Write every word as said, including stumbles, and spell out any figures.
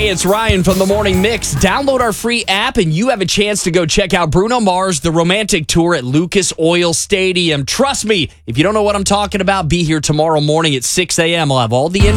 Hey, it's Ryan from the Morning Mix. Download our free app and you have a chance to go check out Bruno Mars, The Romantic Tour at Lucas Oil Stadium. Trust me, if you don't know what I'm talking about, be here tomorrow morning at six a.m. I'll have all the